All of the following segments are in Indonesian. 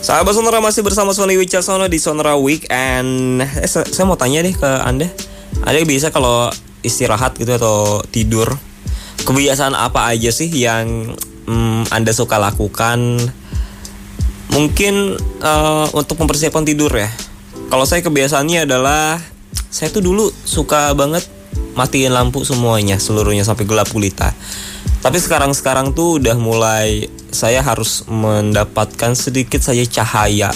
Sahabat Sonora masih bersama Sony Wicaksono di Sonora Weekend. Saya mau tanya deh ke Anda bisa kalau istirahat gitu atau tidur, kebiasaan apa aja sih yang Anda suka lakukan? Mungkin untuk mempersiapkan tidur ya. Kalau saya kebiasaannya adalah saya tuh dulu suka banget matiin lampu seluruhnya sampai gelap gulita. Tapi sekarang tuh udah mulai saya harus mendapatkan sedikit saja cahaya.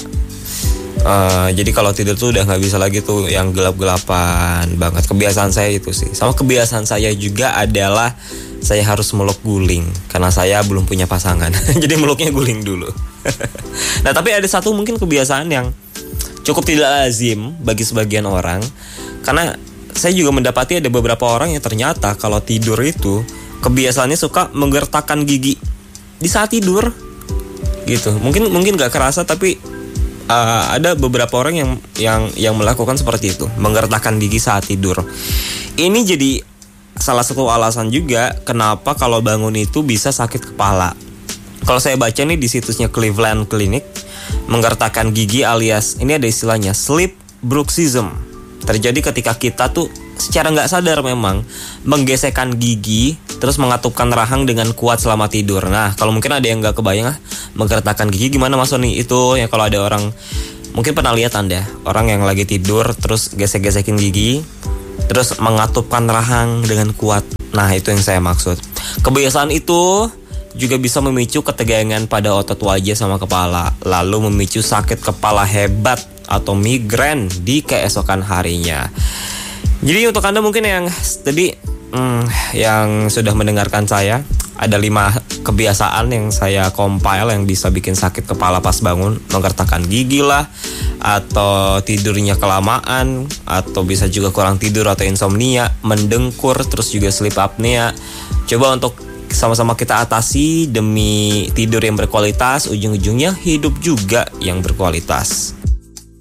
Jadi kalau tidur tuh udah nggak bisa lagi tuh yang gelap-gelapan banget. Kebiasaan saya itu sih. Sama kebiasaan saya juga adalah saya harus meluk guling karena saya belum punya pasangan. Jadi meluknya guling dulu. Nah tapi ada satu mungkin kebiasaan yang cukup tidak lazim bagi sebagian orang. Karena saya juga mendapati ada beberapa orang yang ternyata kalau tidur itu kebiasaannya suka menggertakkan gigi di saat tidur gitu. Mungkin nggak kerasa tapi ada beberapa orang yang melakukan seperti itu, menggertakkan gigi saat tidur. Ini jadi salah satu alasan juga kenapa kalau bangun itu bisa sakit kepala. Kalau saya baca nih di situsnya Cleveland Clinic, menggertakkan gigi alias ini ada istilahnya sleep bruxism. Terjadi ketika kita tuh secara nggak sadar memang menggesekkan gigi terus mengatupkan rahang dengan kuat selama tidur. Nah kalau mungkin ada yang nggak kebayang menggertakkan gigi gimana Mas Sony? Itu ya kalau ada orang mungkin pernah lihat Anda orang yang lagi tidur terus gesek-gesekin gigi terus mengatupkan rahang dengan kuat. Nah itu yang saya maksud. Kebiasaan itu juga bisa memicu ketegangan pada otot wajah sama kepala, lalu memicu sakit kepala hebat atau migrain di keesokan harinya. Jadi untuk Anda mungkin yang tadi yang sudah mendengarkan saya, ada 5 kebiasaan yang saya compile yang bisa bikin sakit kepala pas bangun. Menggertakkan gigi lah, atau tidurnya kelamaan, atau bisa juga kurang tidur atau insomnia, mendengkur, terus juga sleep apnea. Coba untuk sama-sama kita atasi demi tidur yang berkualitas, ujung-ujungnya hidup juga yang berkualitas.